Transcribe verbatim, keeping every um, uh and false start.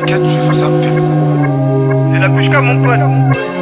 t'inquiète, je vais faire ça bien. C'est la Pushka, mon pote.